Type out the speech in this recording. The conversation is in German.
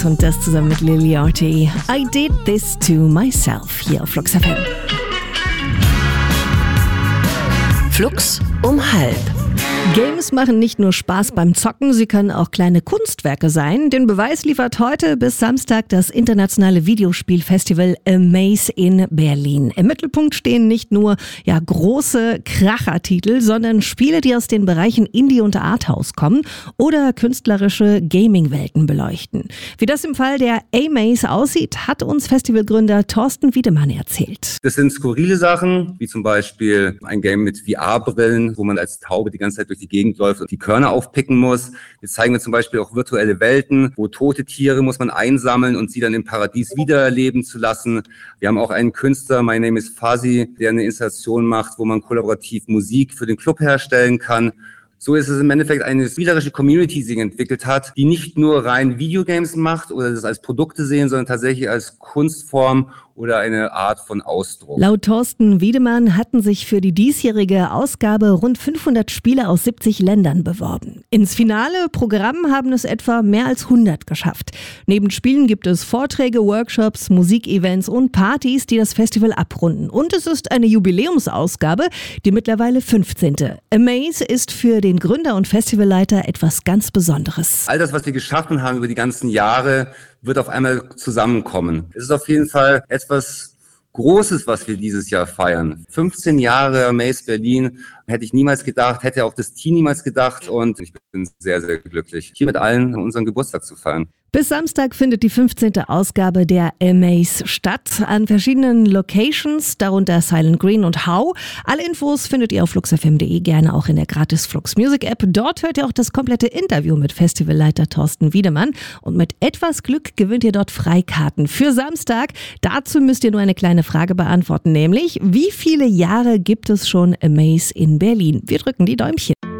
Und das zusammen mit Lily Orty. I did this to myself hier auf Flux FM. Flux um 12:30. Games machen nicht nur Spaß beim Zocken, sie können auch kleine Kunstwerke sein. Den Beweis liefert heute bis Samstag das internationale Videospielfestival Amaze in Berlin. Im Mittelpunkt stehen nicht nur große Krachertitel, sondern Spiele, die aus den Bereichen Indie und Arthouse kommen oder künstlerische Gaming-Welten beleuchten. Wie das im Fall der Amaze aussieht, hat uns Festivalgründer Thorsten Wiedemann erzählt. Das sind skurrile Sachen, wie zum Beispiel ein Game mit VR-Brillen, wo man als Taube die ganze Zeit durch die Gegend läuft und die Körner aufpicken muss. Jetzt zeigen wir zum Beispiel auch virtuelle Welten, wo tote Tiere muss man einsammeln und sie dann im Paradies wiedererleben zu lassen. Wir haben auch einen Künstler, My Name is Fuzzy, der eine Installation macht, wo man kollaborativ Musik für den Club herstellen kann. So ist es im Endeffekt eine spielerische Community, die sich entwickelt hat, die nicht nur rein Videogames macht oder das als Produkte sehen, sondern tatsächlich als Kunstform oder eine Art von Ausdruck. Laut Thorsten Wiedemann hatten sich für die diesjährige Ausgabe rund 500 Spiele aus 70 Ländern beworben. Ins finale Programm haben es etwa mehr als 100 geschafft. Neben Spielen gibt es Vorträge, Workshops, Musikevents und Partys, die das Festival abrunden. Und es ist eine Jubiläumsausgabe, die mittlerweile 15. Amaze ist für den Gründer und Festivalleiter etwas ganz Besonderes. All das, was wir geschaffen haben über die ganzen Jahre, wird auf einmal zusammenkommen. Es ist auf jeden Fall etwas Großes, was wir dieses Jahr feiern. 15 Jahre Amaze Berlin, hätte ich niemals gedacht, hätte auch das Team niemals gedacht und ich bin sehr, sehr glücklich, hier mit allen unseren Geburtstag zu feiern. Bis Samstag findet die 15. Ausgabe der Amaze statt, an verschiedenen Locations, darunter Silent Green und How. Alle Infos findet ihr auf fluxfm.de, gerne auch in der gratis Flux Music App. Dort hört ihr auch das komplette Interview mit Festivalleiter Thorsten Wiedemann und mit etwas Glück gewinnt ihr dort Freikarten für Samstag. Dazu müsst ihr nur eine kleine Frage beantworten, nämlich wie viele Jahre gibt es schon Amaze in Berlin? Wir drücken die Däumchen.